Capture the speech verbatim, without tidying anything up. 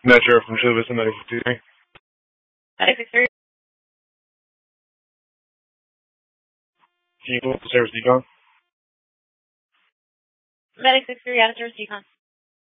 Metro from Chula Vista, Medic sixty-three. Medic sixty-three. Can you pull up the service decon? Medic sixty-three, out of service decon.